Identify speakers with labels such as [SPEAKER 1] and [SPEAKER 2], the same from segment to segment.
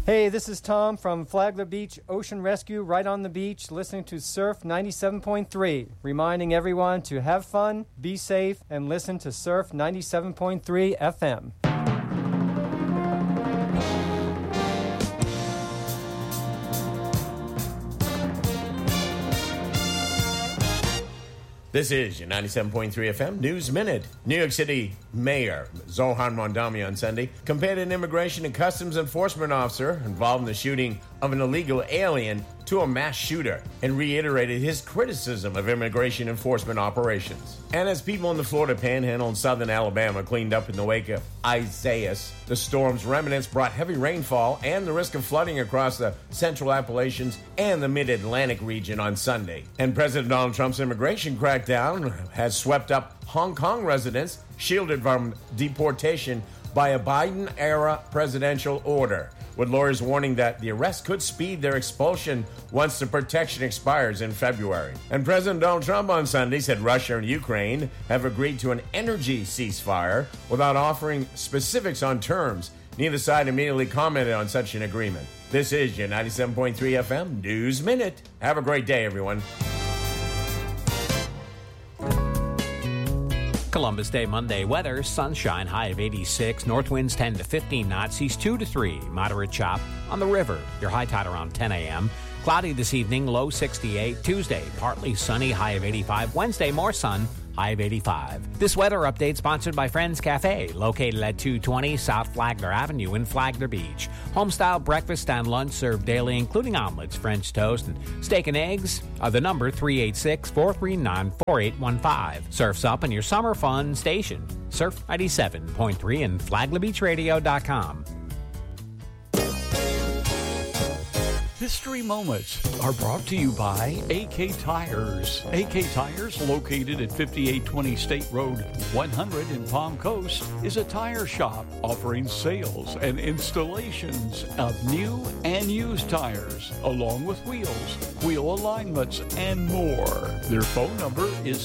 [SPEAKER 1] Hey, this is Tom from Flagler Beach Ocean Rescue, right on the beach, listening to Surf 97.3, reminding everyone to have fun, be safe, and listen to Surf 97.3 FM.
[SPEAKER 2] This is your 97.3 FM News Minute. New York City Mayor Zohran Mamdani on Sunday compared an immigration and customs enforcement officer involved in the shooting of an illegal alien to a mass shooter and reiterated his criticism of immigration enforcement operations. And as people in the Florida Panhandle and southern Alabama cleaned up in the wake of Isaias, the storm's remnants brought heavy rainfall and the risk of flooding across the central Appalachians and the mid-Atlantic region on Sunday. And President Donald Trump's immigration crackdown has swept up Hong Kong residents shielded from deportation by a Biden-era presidential order, with lawyers warning that the arrest could speed their expulsion once the protection expires in February. And President Donald Trump on Sunday said Russia and Ukraine have agreed to an energy ceasefire without offering specifics on terms. Neither side immediately commented on such an agreement. This is your 97.3 FM News Minute. Have a great day, everyone.
[SPEAKER 3] Columbus Day Monday weather, sunshine, high of 86, north winds 10 to 15 knots, east 2 to 3, moderate chop on the river. Your high tide around 10 a.m. Cloudy this evening, low 68. Tuesday, partly sunny, high of 85. Wednesday, more sun, high of 85. This weather update sponsored by Friends Cafe, located at 220 South Flagler Avenue in Flagler Beach. Home-style breakfast and lunch served daily, including omelets, French toast, and steak and eggs. The number 386-439-4815. Surf's up in your summer fun station. Surf 97.3 and FlaglerBeachRadio.com.
[SPEAKER 4] History Moments are brought to you by AK Tires. AK Tires, located at 5820 State Road 100 in Palm Coast, is a tire shop offering sales and installations of new and used tires, along with wheels, wheel alignments, and more. Their phone number is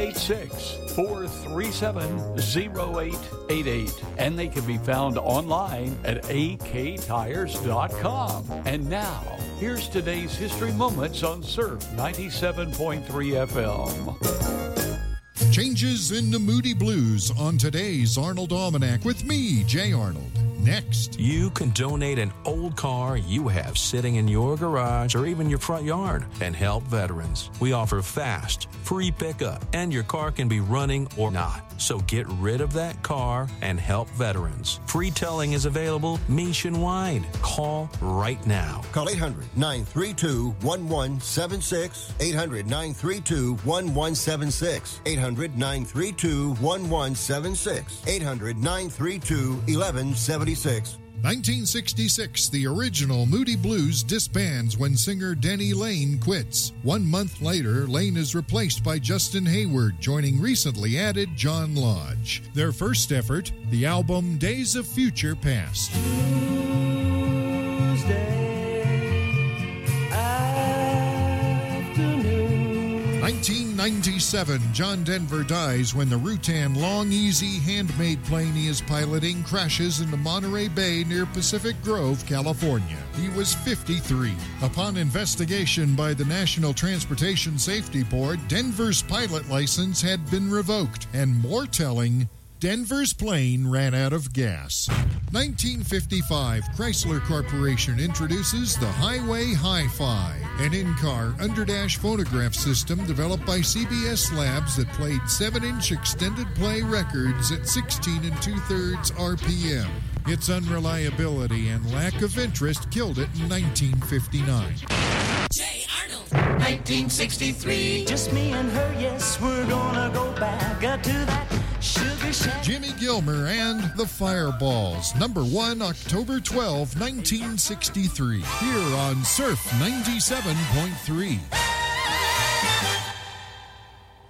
[SPEAKER 4] 386-437-0888, and they can be found online at aktires.com. And now, here's today's History Moments on Surf 97.3 FM.
[SPEAKER 5] Changes in the Moody Blues on today's Arnold Almanac with me, Jay Arnold. Next.
[SPEAKER 6] You can donate an old car you have sitting in your garage or even your front yard and help veterans. We offer fast, free pickup, and your car can be running or not. So get rid of that car and help veterans. Free towing is available nationwide. Call right now.
[SPEAKER 7] Call 800-932-1176. 800-932-1176. 800-932-1176. 800-932-1176.
[SPEAKER 5] 1966, the original Moody Blues disbands when singer Denny Lane quits. 1 month later, Lane is replaced by Justin Hayward, joining recently added John Lodge. Their first effort, the album Days of Future Past. Tuesday afternoon. 1997, John Denver dies when the Rutan Long Easy handmade plane he is piloting crashes into Monterey Bay near Pacific Grove, California. He was 53. Upon investigation by the National Transportation Safety Board, Denver's pilot license had been revoked, and more telling, Denver's plane ran out of gas. 1955, Chrysler Corporation introduces the Highway Hi-Fi, an in-car underdash phonograph system developed by CBS Labs that played 7-inch extended play records at 16 2/3 RPM. Its unreliability and lack of interest killed it in 1959.
[SPEAKER 8] Jay Arnold, 1963. Just me and her, yes, we're gonna go back to that sugar shack.
[SPEAKER 5] Jimmy Gilmer and the Fireballs, number 1, October 12, 1963, here on Surf 97.3.